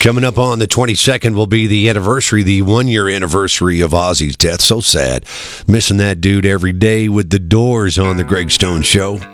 Coming up on the 22nd will be the 1-year anniversary of Ozzy's death. So sad. Missing that dude every day with the Doors on the Greg Stone Show.